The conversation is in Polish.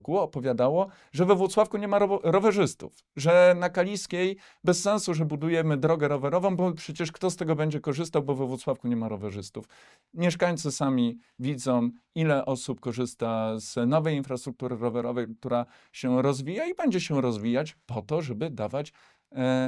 opowiadało, że we Włocławku nie ma rowerzystów, że na Kaliskiej bez sensu, że budujemy drogę rowerową, bo przecież kto z tego będzie korzystał, bo we Włocławku nie ma rowerzystów. Mieszkańcy sami widzą, ile osób korzysta z nowej infrastruktury rowerowej, która się rozwija i będzie się rozwijać po to, żeby dawać